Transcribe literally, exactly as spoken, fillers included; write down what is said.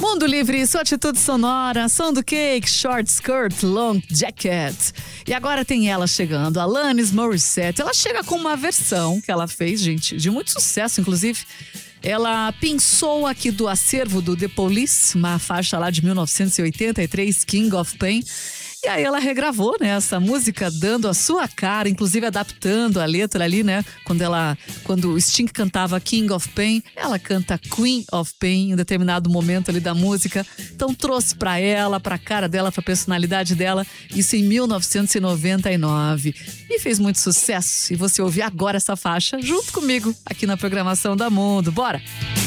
Mundo Livre, sua atitude sonora, som do cake, short skirt, long jacket. E agora tem ela chegando, Alanis Morissette. Ela chega com uma versão que ela fez, gente, de muito sucesso, inclusive. Ela pensou aqui do acervo do The Police, uma faixa lá de mil novecentos e oitenta e três, King of Pain. E aí ela regravou, né, essa música dando a sua cara, inclusive adaptando a letra ali, né? Quando ela, quando o Sting cantava King of Pain, ela canta Queen of Pain em determinado momento ali da música. Então trouxe pra ela, pra cara dela, pra personalidade dela, isso em mil novecentos e noventa e nove. E fez muito sucesso. E você ouve agora essa faixa junto comigo aqui na programação da Mundo. Bora!